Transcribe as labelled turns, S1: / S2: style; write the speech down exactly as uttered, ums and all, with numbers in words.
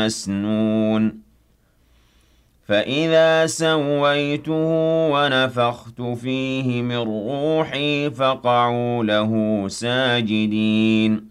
S1: مسنون فإذا سويته ونفخت فيه من روحي فقعوا له ساجدين